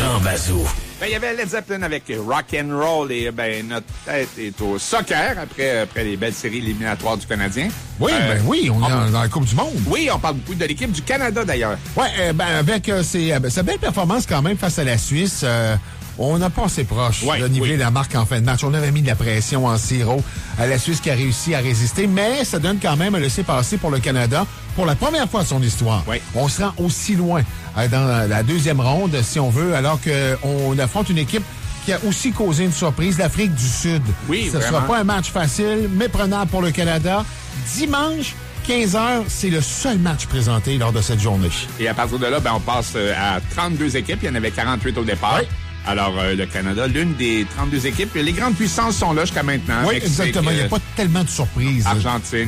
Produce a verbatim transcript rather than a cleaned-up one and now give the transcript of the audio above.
Jean Bazot. Ben, il y avait Led Zeppelin avec Rock and Roll et ben notre tête est au soccer après, après les belles séries éliminatoires du Canadien. Oui, euh, ben oui, on est on, dans la Coupe du Monde. Oui, on parle beaucoup de l'équipe du Canada d'ailleurs. Oui, euh, ben avec euh, ses, euh, sa belle performance quand même face à la Suisse, euh, on n'a pas assez proche ouais, de niveler oui. la marque en fin de match. On avait mis de la pression en sirop à la Suisse qui a réussi à résister, mais ça donne quand même un laissez-passer pour le Canada pour la première fois de son histoire. Oui. On se rend aussi loin euh, dans la deuxième ronde, si on veut, alors qu'on affronte une équipe qui a aussi causé une surprise, l'Afrique du Sud. Oui, Ce ne sera pas un match facile, mais prenable pour le Canada. Dimanche, quinze heures, c'est le seul match présenté lors de cette journée. Et à partir de là, ben, on passe à trente-deux équipes. Il y en avait quarante-huit au départ. Oui. Alors, euh, le Canada, l'une des trente-deux équipes. Les grandes puissances sont là jusqu'à maintenant. Oui, Mexique, exactement. Il n'y a euh, pas tellement de surprises. Argentine,